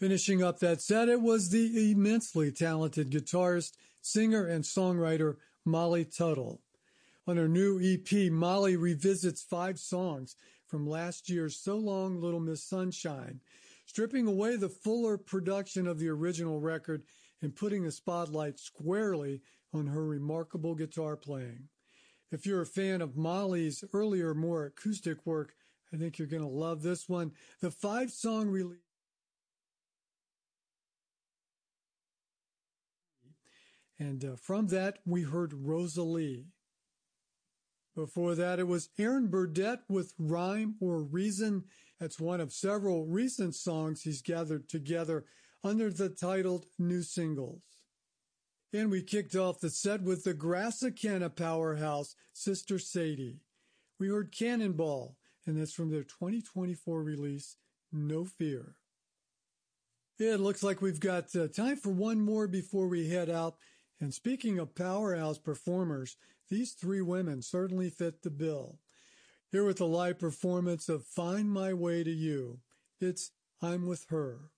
Finishing up that set, it was the immensely talented guitarist, singer, and songwriter Molly Tuttle. On her new EP, Molly revisits 5 songs from last year's So Long Little Miss Sunshine, stripping away the fuller production of the original record and putting the spotlight squarely on her remarkable guitar playing. If you're a fan of Molly's earlier, more acoustic work, I think you're going to love this one. The 5-song release. And from that, we heard Rosalie. Before that, it was Aaron Burdett with Rhyme or Reason. That's one of several recent songs he's gathered together under the title New Singles. And we kicked off the set with the Grassicana powerhouse, Sister Sadie. We heard Cannonball, and that's from their 2024 release, No Fear. Yeah, it looks like we've got time for one more before we head out. And speaking of powerhouse performers, these 3 women certainly fit the bill. Here with the live performance of Find My Way to You, it's I'm With Her.